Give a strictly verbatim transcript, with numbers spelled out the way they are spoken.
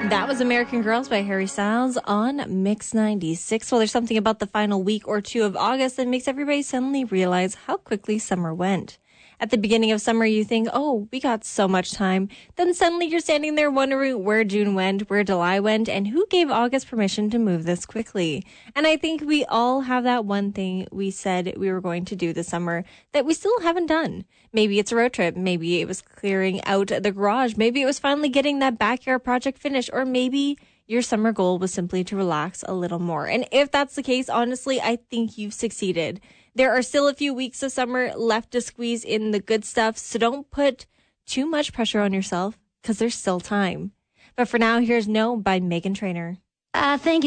That was American Girls by Harry Styles on Mix ninety-six. Well, there's something about the final week or two of August that makes everybody suddenly realize how quickly summer went. At the beginning of summer, you think, oh, we got so much time. Then suddenly you're standing there wondering where June went, where July went, and who gave August permission to move this quickly. And I think we all have that one thing we said we were going to do this summer that we still haven't done. Maybe it's a road trip. Maybe it was clearing out the garage. Maybe it was finally getting that backyard project finished. Or maybe your summer goal was simply to relax a little more. And if that's the case, honestly, I think you've succeeded. There are still a few weeks of summer left to squeeze in the good stuff, so don't put too much pressure on yourself because there's still time. But for now, here's No by Meghan Trainor. I think